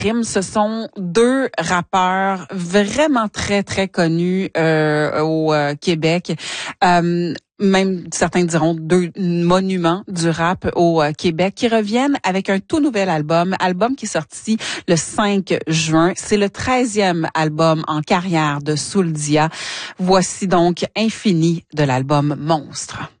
Ce sont deux rappeurs vraiment très, très connus au Québec. Même certains diront deux monuments du rap au Québec qui reviennent avec un tout nouvel album qui est sorti le 5 juin. C'est le 13e album en carrière de Souldia. Voici donc Infini de l'album Monstre.